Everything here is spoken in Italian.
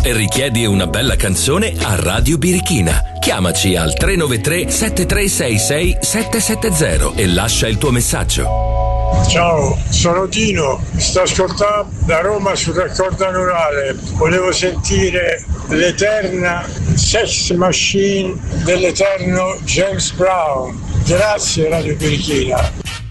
e richiedi una bella canzone a Radio Birichina. Chiamaci al 393 7366 770 e lascia il tuo messaggio. Ciao, sono Tino, sto ascoltando da Roma sul raccordo anulare. Volevo sentire l'eterna Sex Machine dell'eterno James Brown. Grazie Radio Birichina.